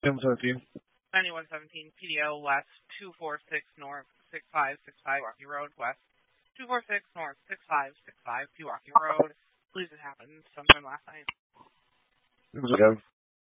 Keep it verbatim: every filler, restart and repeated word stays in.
ten seventeen. ninety-one seventeen P D O West, two four six North, six five six five Pewaukee Road, West, two four six North, six five six five Pewaukee Road. Please, it happened sometime last night. It was okay.